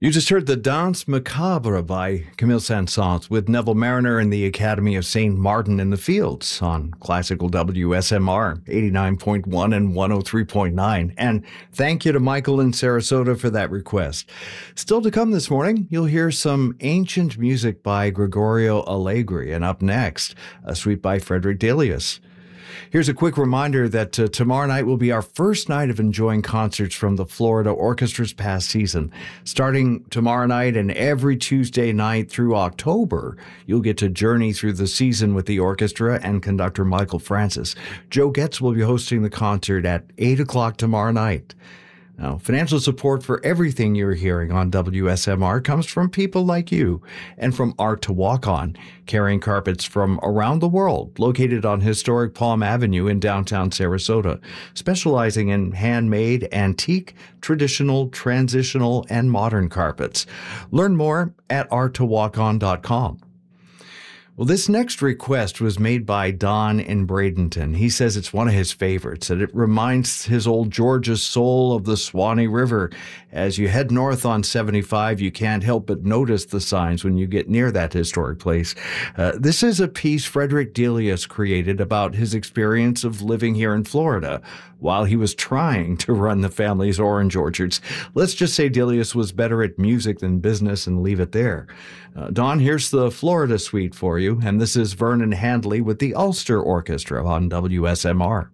You just heard the Danse Macabre by Camille Saint-Saëns with Neville Mariner and the Academy of St. Martin in the Fields on classical WSMR 89.1 and 103.9. And thank you to Michael in Sarasota for that request. Still to come this morning, you'll hear some ancient music by Gregorio Allegri. And up next, a suite by Frederick Delius. Here's a quick reminder that tomorrow night will be our first night of enjoying concerts from the Florida Orchestra's past season. Starting tomorrow night and every Tuesday night through October, you'll get to journey through the season with the orchestra and conductor Michael Francis. Joe Getz will be hosting the concert at 8 o'clock tomorrow night. Now, financial support for everything you're hearing on WSMR comes from people like you and from Art to Walk On, carrying carpets from around the world, located on historic Palm Avenue in downtown Sarasota, specializing in handmade, antique, traditional, transitional, and modern carpets. Learn more at arttowalkon.com. Well, this next request was made by Don in Bradenton. He says it's one of his favorites, and it reminds his old Georgia soul of the Swanee River. As you head north on 75, you can't help but notice the signs when you get near that historic place. This is a piece Frederick Delius created about his experience of living here in Florida while he was trying to run the family's orange orchards. Let's just say Delius was better at music than business and leave it there. Don, here's the Florida suite for you, and this is Vernon Handley with the Ulster Orchestra on WSMR.